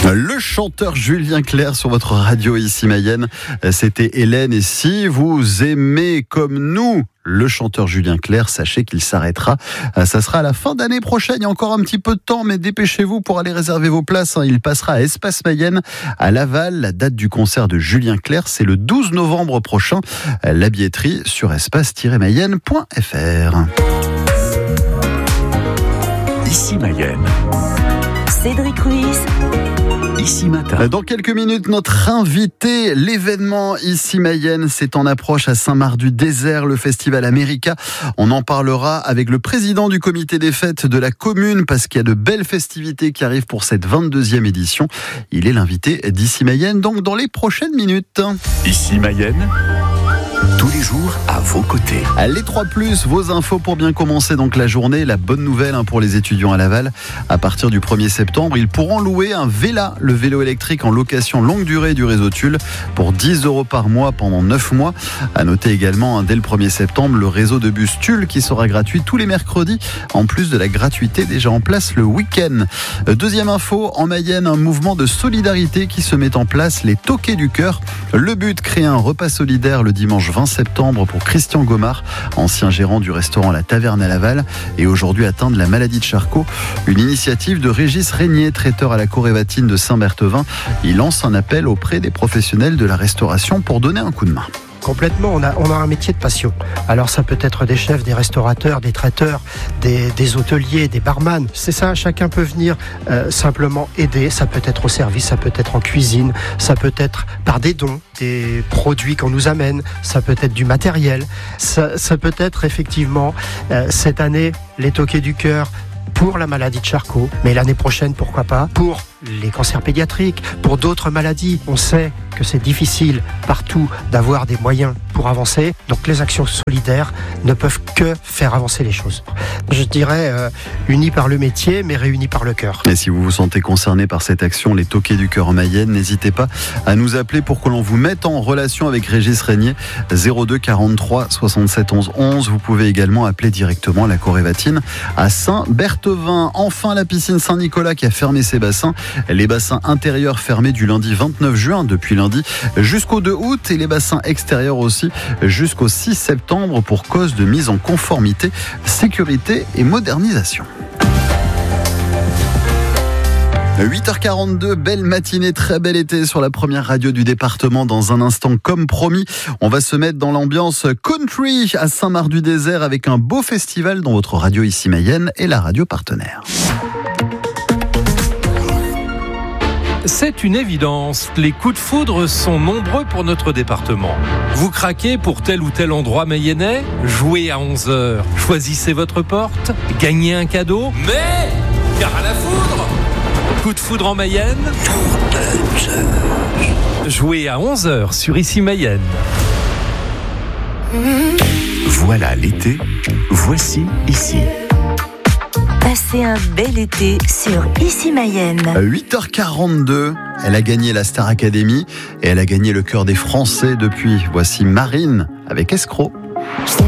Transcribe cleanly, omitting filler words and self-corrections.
Le chanteur Julien Clerc sur votre radio ici Mayenne, c'était Hélène. Et si vous aimez comme nous le chanteur Julien Clerc, sachez qu'il s'arrêtera. Ça sera à la fin d'année prochaine. Il y a encore un petit peu de temps, mais dépêchez-vous pour aller réserver vos places. Il passera à Espace Mayenne, à Laval. La date du concert de Julien Clerc, c'est le 12 novembre prochain. La billetterie sur espace-mayenne.fr. Ici Mayenne. Cédric Ruiz. Ici Matin. Dans quelques minutes, notre invité, l'événement Ici Mayenne, c'est en approche à Saint-Marc-du-Désert, le festival America. On en parlera avec le président du comité des fêtes de la commune parce qu'il y a de belles festivités qui arrivent pour cette 22e édition. Il est l'invité d'Ici Mayenne, donc dans les prochaines minutes. Ici Mayenne. Tous les jours à vos côtés. Les 3+, vos infos pour bien commencer donc la journée. La bonne nouvelle pour les étudiants à Laval. À partir du 1er septembre, ils pourront louer un Vela, le vélo électrique en location longue durée du réseau Tulle pour 10 € par mois pendant 9 mois. À noter également, dès le 1er septembre, le réseau de bus Tulle qui sera gratuit tous les mercredis, en plus de la gratuité déjà en place le week-end. Deuxième info, en Mayenne, un mouvement de solidarité qui se met en place, les Toqués du Cœur. Le but, créer un repas solidaire le dimanche 20 septembre pour Christian Gomard, ancien gérant du restaurant La Taverne à Laval et aujourd'hui atteint de la maladie de Charcot. Une initiative de Régis Régnier, traiteur à la Corévatine de Saint-Berthevin. Il lance un appel auprès des professionnels de la restauration pour donner un coup de main. Complètement, on a un métier de passion. Alors ça peut être des chefs, des restaurateurs, des traiteurs, des hôteliers, des barman. C'est ça, chacun peut venir simplement aider. Ça peut être au service, ça peut être en cuisine, ça peut être par des dons, des produits qu'on nous amène, ça peut être du matériel. Ça peut être effectivement cette année les Toqués du Cœur pour la maladie de Charcot, mais l'année prochaine, pourquoi pas, pour les cancers pédiatriques, pour d'autres maladies. On sait que c'est difficile partout d'avoir des moyens pour avancer, donc les actions solidaires ne peuvent que faire avancer les choses. Je dirais unis par le métier, mais réunis par le cœur. Et si vous vous sentez concerné par cette action, les Toqués du Cœur en Mayenne, n'hésitez pas à nous appeler pour que l'on vous mette en relation avec Régis Régnier, 02 43 67 11 11. Vous pouvez également appeler directement la Corévatine à Saint-Berthevin. Enfin, la piscine Saint-Nicolas qui a fermé ses bassins. Les bassins intérieurs fermés du lundi 29 juin, depuis lundi, jusqu'au 2 août et les bassins extérieurs aussi jusqu'au 6 septembre pour cause de mise en conformité, sécurité et modernisation. 8h42, belle matinée, très bel été sur la première radio du département. Dans un instant, comme promis, on va se mettre dans l'ambiance country à Saint-Marc-du-Désert avec un beau festival dont votre radio ici Mayenne est la radio partenaire. C'est une évidence, les coups de foudre sont nombreux pour notre département. Vous craquez pour tel ou tel endroit mayennais? Jouez à 11h, choisissez votre porte, gagnez un cadeau, mais gare à la foudre! Coup de foudre en Mayenne? Jouez à 11h sur Ici Mayenne. Voilà l'été, voici Ici. Passez un bel été sur Ici Mayenne. 8h42, elle a gagné la Star Academy et elle a gagné le cœur des Français depuis. Voici Marine avec Escroc.